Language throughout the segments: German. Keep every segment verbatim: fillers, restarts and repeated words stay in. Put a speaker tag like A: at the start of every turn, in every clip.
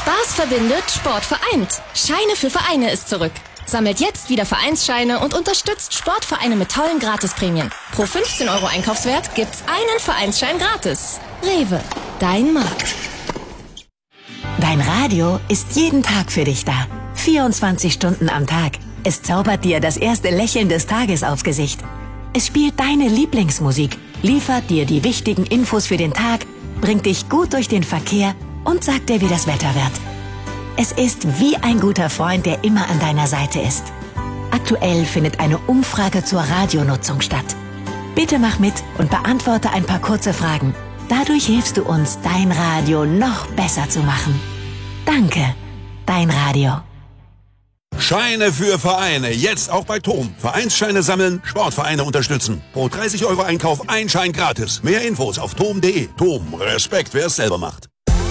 A: Spaß verbindet, Sport vereint. Scheine für Vereine ist zurück. Sammelt jetzt wieder Vereinsscheine und unterstützt Sportvereine mit tollen Gratisprämien. Pro fünfzehn Euro Einkaufswert gibt's einen Vereinsschein gratis. Rewe, dein Markt.
B: Dein Radio ist jeden Tag für dich da. vierundzwanzig Stunden am Tag. Es zaubert dir das erste Lächeln des Tages aufs Gesicht. Es spielt deine Lieblingsmusik, liefert dir die wichtigen Infos für den Tag, bringt dich gut durch den Verkehr und sagt dir, wie das Wetter wird. Es ist wie ein guter Freund, der immer an deiner Seite ist. Aktuell findet eine Umfrage zur Radionutzung statt. Bitte mach mit und beantworte ein paar kurze Fragen. Dadurch hilfst du uns, dein Radio noch besser zu machen. Danke, dein Radio.
C: Scheine für Vereine, jetzt auch bei Tom. Vereinsscheine sammeln, Sportvereine unterstützen. Pro dreißig Euro Einkauf ein Schein gratis. Mehr Infos auf tom punkt de. Tom, Respekt, wer es selber macht.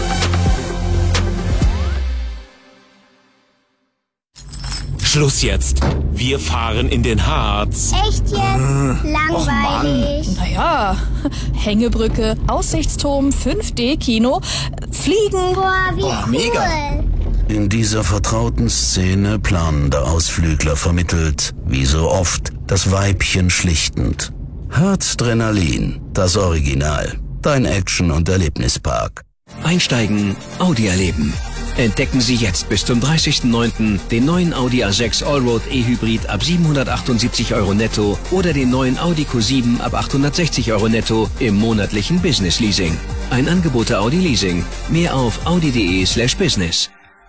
D: Schluss jetzt. Wir fahren in den Harz.
E: Echt jetzt? Äh, Langweilig.
F: Naja, Hängebrücke, Aussichtsturm, fünf D Kino, Fliegen.
E: Boah, wie
G: Boah,
E: cool.
G: Mega.
H: In dieser vertrauten Szene planender Ausflügler vermittelt, wie so oft, das Weibchen schlichtend. Herzdrenalin, das Original. Dein Action- und Erlebnispark.
I: Einsteigen, Audi erleben. Entdecken Sie jetzt bis zum dreißigsten neunten den neuen Audi A sechs Allroad E-Hybrid ab siebenhundertachtundsiebzig Euro netto oder den neuen Audi Q sieben ab achthundertsechzig Euro netto im monatlichen Business Leasing. Ein Angebot der Audi Leasing. Mehr auf audi punkt de slash business.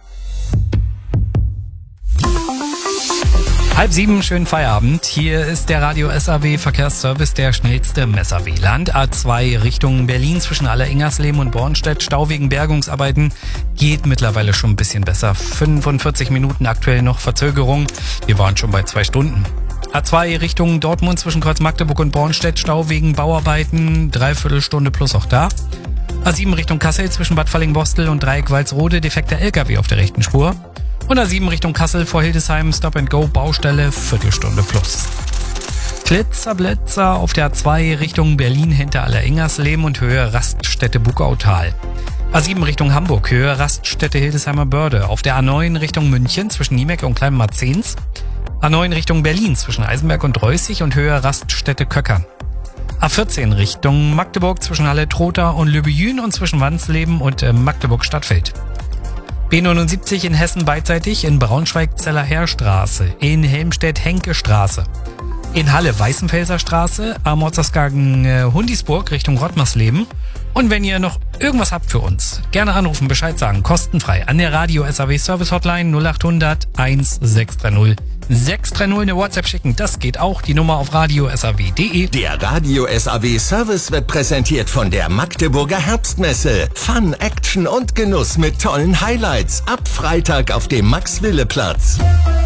J: Halb sieben, schönen Feierabend. Hier ist der Radio S A W Verkehrsservice, der schnellste im S A W-Land. A zwei Richtung Berlin zwischen Aller-Ingersleben und Bornstedt. Stau wegen Bergungsarbeiten geht mittlerweile schon ein bisschen besser. fünfundvierzig Minuten aktuell noch Verzögerung. Wir waren schon bei zwei Stunden. A zwei Richtung Dortmund zwischen Kreuz Magdeburg und Bornstedt. Stau wegen Bauarbeiten. Dreiviertelstunde plus auch da. A sieben Richtung Kassel zwischen Bad Falling-Bostel und Dreieck Walsrode. Defekter L K W auf der rechten Spur. Und A sieben Richtung Kassel vor Hildesheim, Stop and Go, Baustelle, Viertelstunde plus. Klitzerblitzer auf der A zwei Richtung Berlin hinter Aller-Ingersleben und Höhe Raststätte Bugautal. A sieben Richtung Hamburg, Höhe Raststätte Hildesheimer Börde. Auf der A neun Richtung München zwischen Niemeck und Klein-Marzahns. A neun Richtung Berlin zwischen Eisenberg und Reußig und Höhe Raststätte Köckern. A vierzehn Richtung Magdeburg zwischen Halle-Trotha und Lübejün und zwischen Wansleben und äh, Magdeburg-Stadtfeld. B neunundsiebzig in Hessen beidseitig, in Braunschweig Zeller Heerstraße, in Helmstedt Henke-Straße, in Halle Weißenfelser Straße, am Ortsausgang äh, Hundisburg Richtung Rottmarsleben. Und wenn ihr noch irgendwas habt für uns, gerne anrufen, Bescheid sagen, kostenfrei an der Radio S A W Service Hotline null achthundert sechshundertzwanzig sechshundertdreißig eine WhatsApp schicken, das geht auch, die Nummer auf radio s a w punkt de.
K: Der Radio S A W Service wird präsentiert von der Magdeburger Herbstmesse. Fun, Action und Genuss mit tollen Highlights. Ab Freitag auf dem Max-Wille-Platz.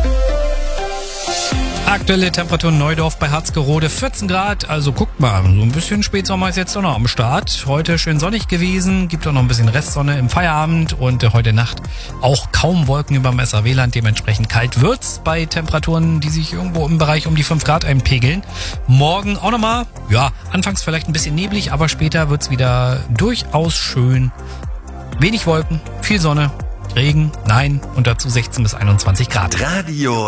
J: Aktuelle Temperatur Neudorf bei Harzgerode vierzehn Grad, also guckt mal, so ein bisschen Spätsommer ist jetzt doch noch am Start. Heute schön sonnig gewesen, gibt auch noch ein bisschen Restsonne im Feierabend und heute Nacht auch kaum Wolken über dem S A W-Land, dementsprechend kalt wird's bei Temperaturen, die sich irgendwo im Bereich um die fünf Grad einpegeln. Morgen auch nochmal, ja, anfangs vielleicht ein bisschen neblig, aber später wird's wieder durchaus schön. Wenig Wolken, viel Sonne, Regen, nein, und dazu sechzehn bis einundzwanzig Grad.
K: Radio